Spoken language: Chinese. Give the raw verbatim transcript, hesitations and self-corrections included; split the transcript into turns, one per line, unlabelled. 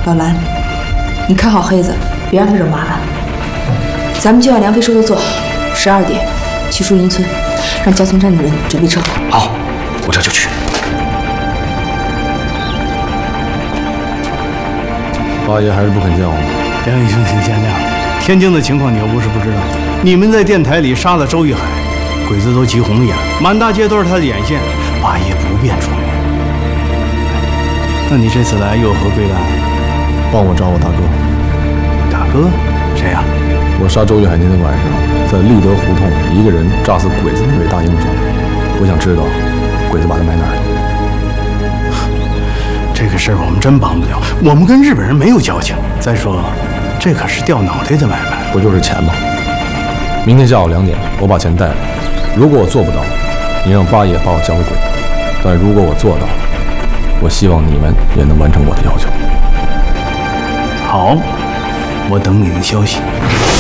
老蓝，你看好黑子，别让他惹麻烦。咱们就按梁飞说的做，十二点去树荫村，让交通站的人准备车。
好，我这就去。
八爷还是不肯见我们。
梁宇兄，请见谅。天津的情况你又不是不知道，你们在电台里杀了周玉海，鬼子都急红了眼，满大街都是他的眼线，八爷不便出面。那你这次来又何归来？
帮我找我大哥。
大哥？谁呀？
我杀周玉海那天晚上，在立德胡同一个人炸死鬼子那位大英雄，我想知道鬼子把他埋哪儿了。
这个事儿我们真帮不了，我们跟日本人没有交情。再说，这可是掉脑袋的买卖，
不就是钱吗？明天下午两点，我把钱带来。如果我做不到，你让八爷把我交给鬼子；但如果我做到了，我希望你们也能完成我的要求。
好，我等你的消息。